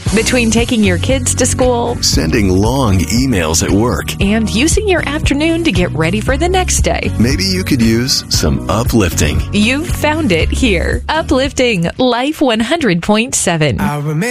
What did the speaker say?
Between taking your kids to school, sending long emails at work, and using your afternoon to get ready for the next day, maybe you could use some uplifting. you've found it here. Uplifting Life 100.7.